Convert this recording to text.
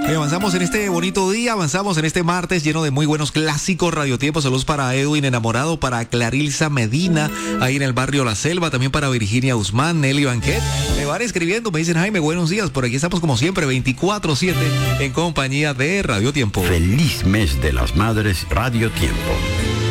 Avanzamos en este bonito día, avanzamos en este martes lleno de muy buenos clásicos. Radio Tiempo, saludos para Edwin Enamorado, para Clarilza Medina, ahí en el barrio La Selva, también para Virginia Guzmán, Nelly Banquet. Me van escribiendo, me dicen, Jaime, buenos días, por aquí estamos como siempre, 24/7, en compañía de Radio Tiempo. Feliz mes de las madres, Radio Tiempo.